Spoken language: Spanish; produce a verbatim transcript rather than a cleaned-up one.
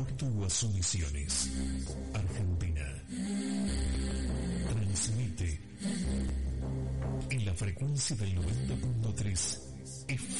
Puerto Iguazú, Misiones, Argentina. Transmite en la frecuencia del noventa punto tres F